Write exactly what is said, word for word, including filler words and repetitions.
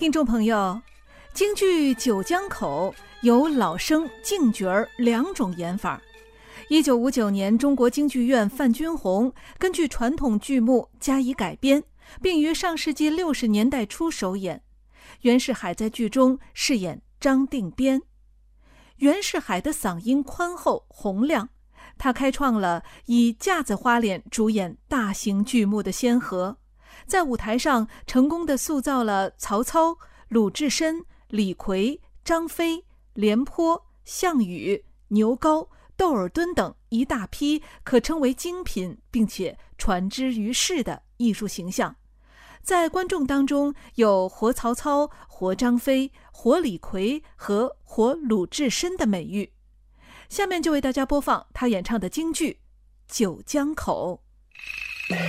听众朋友，京剧《九江口》有老生净角儿两种演法。一九五九年，中国京剧院范君红根据传统剧目加以改编，并于上世纪六十年代初首演。袁世海在剧中饰演张定边。袁世海的嗓音宽厚洪亮，他开创了以架子花脸主演大型剧目的先河，在舞台上成功地塑造了曹操、鲁智深、李逵、张飞、廉颇、项羽、牛皋、窦尔敦等一大批可称为精品并且传之于世的艺术形象。在观众当中有活曹操、活张飞、活李逵和活鲁智深的美誉。下面就为大家播放他演唱的京剧《九江口》。